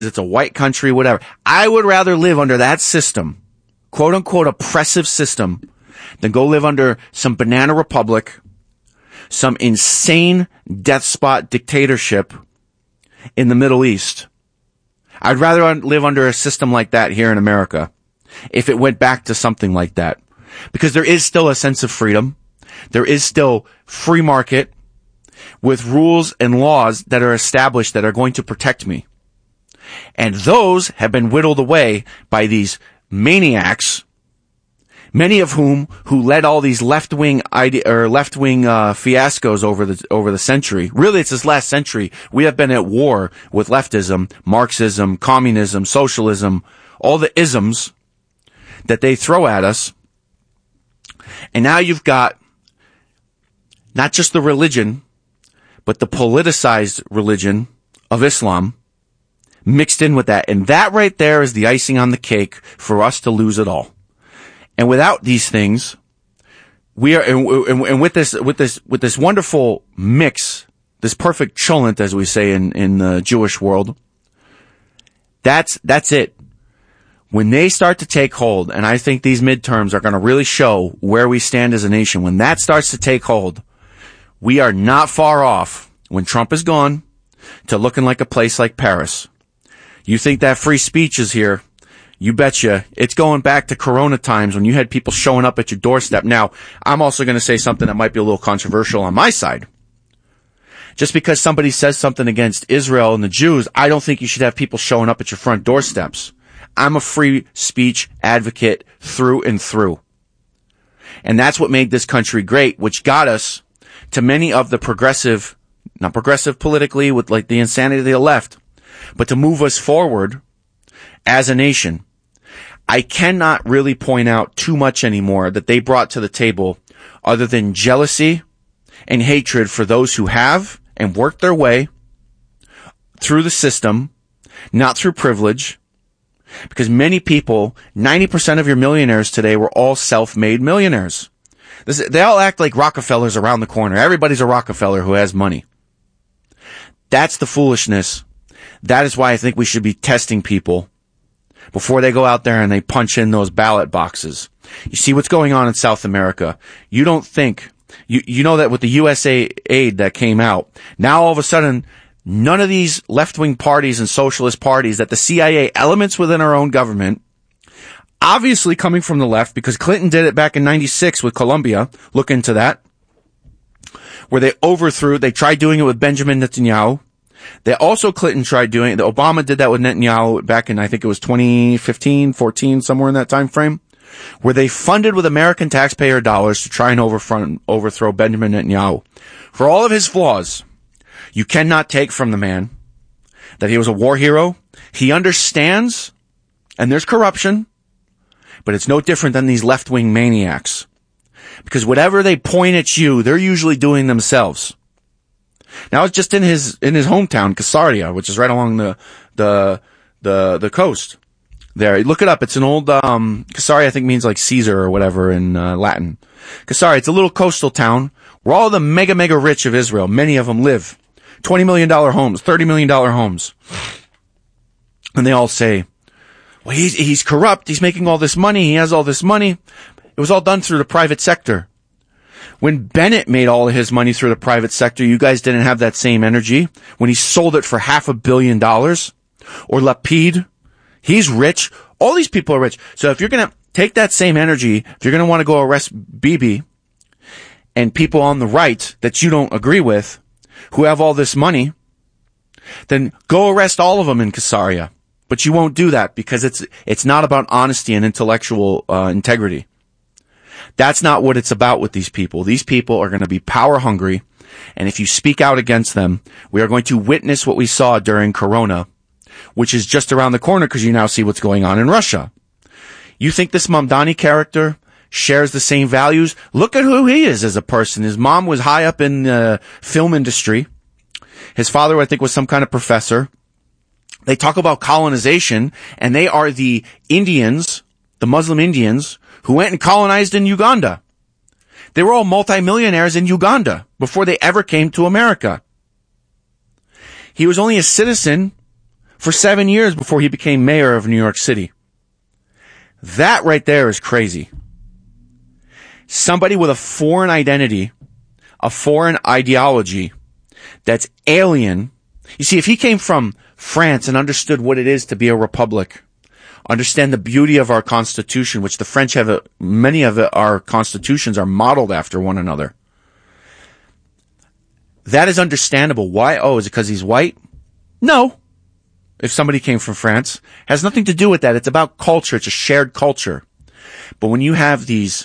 it's a white country, whatever. I would rather live under that system, quote unquote oppressive system, than go live under some banana republic, some insane death spot dictatorship in the Middle East. I'd rather live under a system like that here in America if it went back to something like that. Because there is still a sense of freedom. There is still free market with rules and laws that are established that are going to protect me. And those have been whittled away by these maniacs, many of whom who led all these left-wing fiascos over the century. Really, it's this last century. We have been at war with leftism, Marxism, communism, socialism, all the isms that they throw at us. And now you've got not just the religion, but the politicized religion of Islam mixed in with that. And that right there is the icing on the cake for us to lose it all. And without these things, we are, and with this wonderful mix, this perfect cholent, as we say in the Jewish world, that's it. When they start to take hold, and I think these midterms are going to really show where we stand as a nation, when that starts to take hold, we are not far off, when Trump is gone, to looking like a place like Paris. You think that free speech is here? You betcha. It's going back to Corona times when you had people showing up at your doorstep. Now, I'm also going to say something that might be a little controversial on my side. Just because somebody says something against Israel and the Jews, I don't think you should have people showing up at your front doorsteps. I'm a free speech advocate through and through. And that's what made this country great, which got us to many of the progressive, not progressive politically with like the insanity of the left, but to move us forward as a nation. I cannot really point out too much anymore that they brought to the table other than jealousy and hatred for those who have and worked their way through the system, not through privilege. Because many people, 90% of your millionaires today were all self-made millionaires. They all act like Rockefellers around the corner. Everybody's a Rockefeller who has money. That's the foolishness. That is why I think we should be testing people before they go out there and they punch in those ballot boxes. You see what's going on in South America. You don't think, you know that with the USA aid that came out, now all of a sudden, none of these left-wing parties and socialist parties that the CIA, elements within our own government, obviously coming from the left, because Clinton did it back in 96 with Colombia, look into that, where they tried doing it with Benjamin Netanyahu. Clinton tried doing it, Obama did that with Netanyahu back in, I think it was 2015, 14, somewhere in that time frame, where they funded with American taxpayer dollars to try and overthrow Benjamin Netanyahu. For all of his flaws, you cannot take from the man that he was a war hero. He understands, and there's corruption, but it's no different than these left-wing maniacs. Because whatever they point at you, they're usually doing themselves. Now it's just in his hometown, Caesarea, which is right along the coast. There, look it up. It's an old Caesarea, I think means like Caesar or whatever in Latin. Caesarea, it's a little coastal town where all the mega rich of Israel, many of them live. $20 million homes, $30 million homes. And they all say, well, he's corrupt. He's making all this money. He has all this money. It was all done through the private sector. When Bennett made all of his money through the private sector, you guys didn't have that same energy. When he sold it for $500 million, or Lapid, he's rich. All these people are rich. So if you're going to take that same energy, if you're going to want to go arrest Bibi and people on the right that you don't agree with, who have all this money, then go arrest all of them in Caesarea. But you won't do that because it's not about honesty and intellectual integrity. That's not what it's about with these people. These people are going to be power hungry, and if you speak out against them, we are going to witness what we saw during Corona, which is just around the corner because you now see what's going on in Russia. You think this Mamdani character shares the same values? Look at who he is as a person. His mom was high up in the film industry. His father, I think, was some kind of professor. They talk about colonization, and they are the Indians, the Muslim Indians, who went and colonized in Uganda. They were all multimillionaires in Uganda before they ever came to America. He was only a citizen for 7 years before he became mayor of New York City. That right there is crazy. Somebody with a foreign identity, a foreign ideology that's alien. You see, if he came from France and understood what it is to be a republic, understand the beauty of our Constitution, which the French have, many of our constitutions are modeled after one another. That is understandable. Why? Oh, is it because he's white? No. If somebody came from France, it has nothing to do with that. It's about culture. It's a shared culture. But when you have these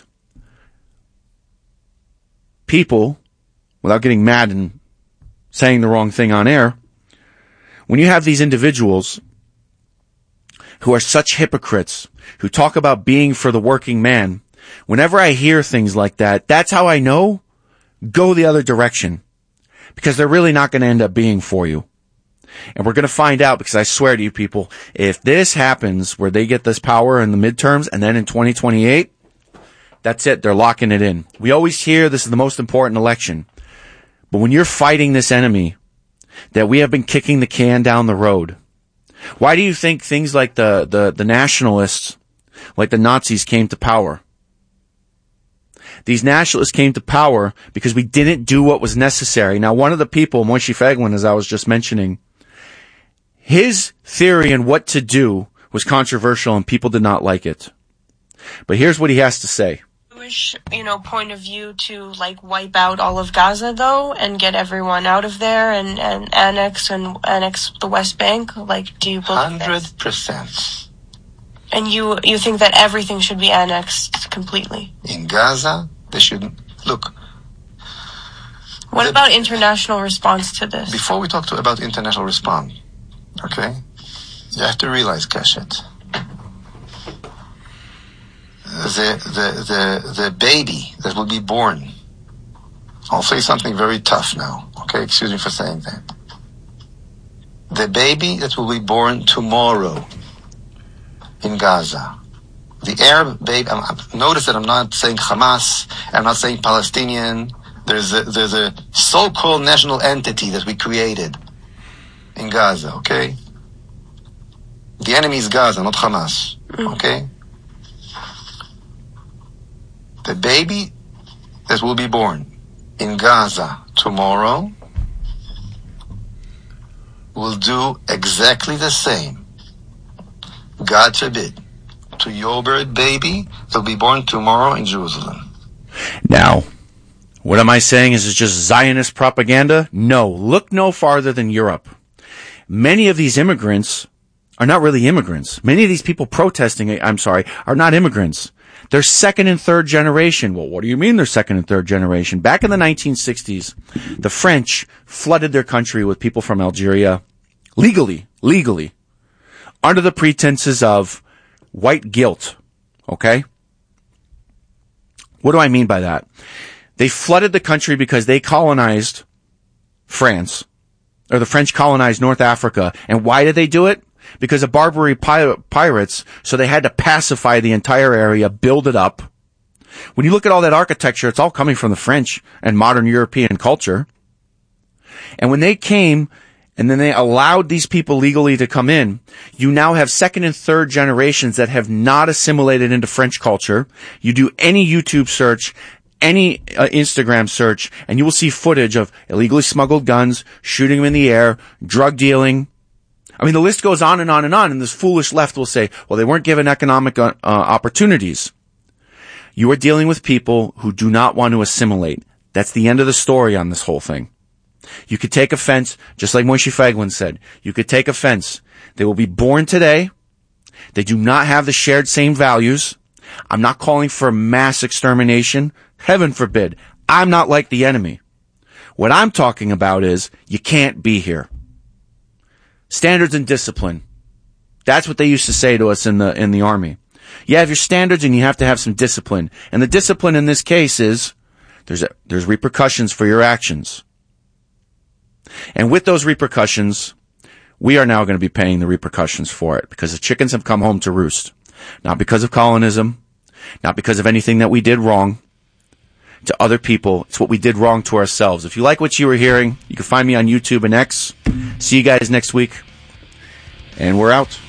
people, without getting mad and saying the wrong thing on air, when you have these individuals who are such hypocrites, who talk about being for the working man, whenever I hear things like that, that's how I know, go the other direction. Because they're really not going to end up being for you. And we're going to find out, because I swear to you people, if this happens where they get this power in the midterms and then in 2028, that's it. They're locking it in. We always hear this is the most important election. But when you're fighting this enemy that we have been kicking the can down the road, why do you think things like the nationalists, like the Nazis, came to power? These nationalists came to power because we didn't do what was necessary. Now, one of the people, Moshe Feiglin, as I was just mentioning, his theory on what to do was controversial and people did not like it. But here's what he has to say. Jewish, point of view to wipe out all of Gaza though and get everyone out of there and annex the West Bank? Do you believe 100%. And you think that everything should be annexed completely? In Gaza, they should look. What about international response to this? Before we talk about international response, okay, you have to realize, Kashet, the baby that will be born. I'll say something very tough now. Okay, excuse me for saying that. The baby that will be born tomorrow in Gaza, the Arab baby. Notice that I'm not saying Hamas. I'm not saying Palestinian. There's a so-called national entity that we created in Gaza. Okay, the enemy is Gaza, not Hamas. Okay. The baby that will be born in Gaza tomorrow will do exactly the same, God forbid, to your bird baby that will be born tomorrow in Jerusalem. Now, what am I saying? Is it just Zionist propaganda? No. Look no farther than Europe. Many of these immigrants are not really immigrants. Many of these people protesting, are not immigrants. They're second and third generation. Well, what do you mean they're second and third generation? Back in the 1960s, the French flooded their country with people from Algeria legally, under the pretenses of white guilt. Okay? What do I mean by that? They flooded the country because they colonized France, or the French colonized North Africa. And why did they do it? Because of Barbary pirates, so they had to pacify the entire area, build it up. When you look at all that architecture, it's all coming from the French and modern European culture. And when they came, and then they allowed these people legally to come in, you now have second and third generations that have not assimilated into French culture. You do any YouTube search, any Instagram search, and you will see footage of illegally smuggled guns, shooting them in the air, drug dealing. I mean, the list goes on and on and on, and this foolish left will say, well, they weren't given economic opportunities. You are dealing with people who do not want to assimilate. That's the end of the story on this whole thing. You could take offense, just like Moshe Feiglin said. You could take offense. They will be born today. They do not have the shared same values. I'm not calling for mass extermination. Heaven forbid. I'm not like the enemy. What I'm talking about is you can't be here. Standards and discipline. That's what they used to say to us in the army. You have your standards and you have to have some discipline. And the discipline in this case is there's repercussions for your actions. And with those repercussions, we are now going to be paying the repercussions for it because the chickens have come home to roost. Not because of colonism, not because of anything that we did wrong to other people. It's what we did wrong to ourselves. If you like what you were hearing, you can find me on YouTube and X. See you guys next week. And we're out.